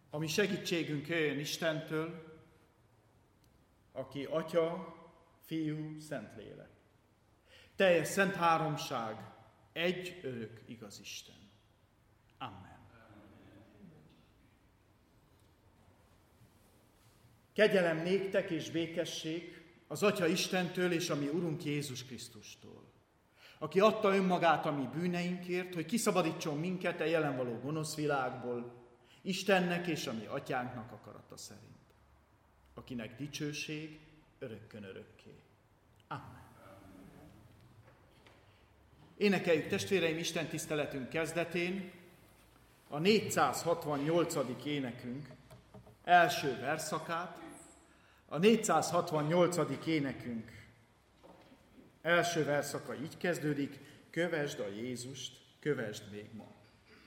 A mi segítségünk jöjjön Istentől, aki Atya, Fiú, Szentlélek. Teljes szent háromság, egy örök igaz Isten. Amen. Kegyelem néktek és békesség az Atya Istentől és a mi Urunk Jézus Krisztustól, aki adta önmagát a mi bűneinkért, hogy kiszabadítson minket a jelen való gonosz világból, Istennek és a mi Atyánknak akarata szerint, akinek dicsőség örökkön örökké. Amen. Énekeljük testvéreim Isten tiszteletünk kezdetén a 468. énekünk első versszakát. A 468. énekünk első versszaka így kezdődik: kövesd a Jézust, kövesd még ma.